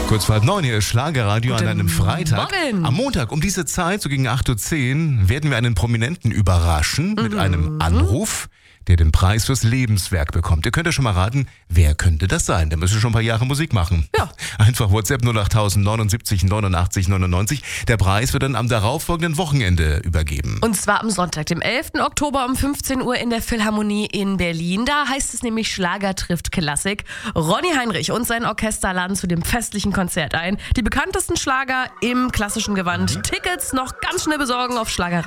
Kurz vor 8:30 hier ist Schlagerradio an einem Freitag. Morgen. Am Montag um diese Zeit, so gegen 8:10 Uhr, werden wir einen Prominenten überraschen mit einem Anruf, der den Preis fürs Lebenswerk bekommt. Ihr könnt ja schon mal raten, wer könnte das sein? Der müsste schon ein paar Jahre Musik machen. Ja. Einfach WhatsApp 08000 79 89 99. Der Preis wird dann am darauffolgenden Wochenende übergeben. Und zwar am Sonntag, dem 11. Oktober um 15 Uhr in der Philharmonie in Berlin. Da heißt es nämlich Schlager trifft Klassik. Ronny Heinrich und sein Orchester laden zu dem festlichen Konzert ein. Die bekanntesten Schlager im klassischen Gewand. Tickets noch ganz schnell besorgen auf Schlagerradio.